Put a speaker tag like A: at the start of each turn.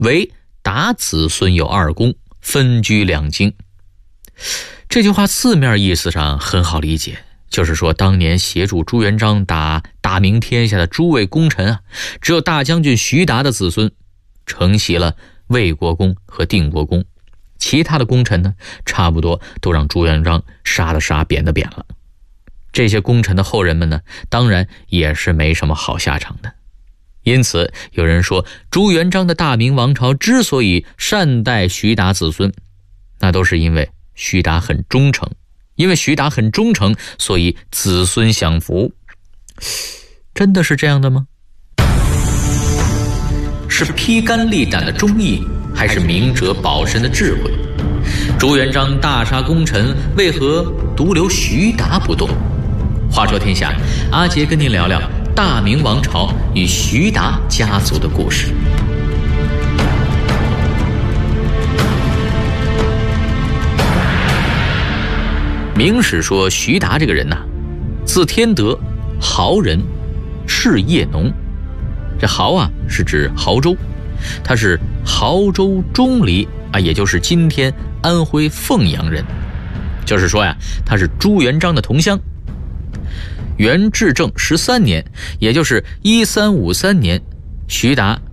A: 唯达子孙有2公，分居2京。这句话字面意思上很好理解，就是说当年协助朱元璋打大明天下的诸位功臣只有大将军徐达的子孙承袭了魏国公和定国公，其他的功臣呢，差不多都让朱元璋杀的杀，贬的贬了。这些功臣的后人们呢，当然也是没什么好下场的。因此有人说，朱元璋的大明王朝之所以善待徐达子孙，那都是因为徐达很忠诚，所以子孙享福。真的是这样的吗？是披肝沥胆的忠义，还是明哲保身的智慧？朱元璋大杀功臣，为何独留徐达不动？话说天下，阿杰跟您聊聊大明王朝与徐达家族的故事。明史说徐达这个人字天德，亳人，事业农。这亳是指亳州，他是亳州钟离也就是今天安徽凤阳人。就是说他是朱元璋的同乡。元至正13年，也就是1353年，徐达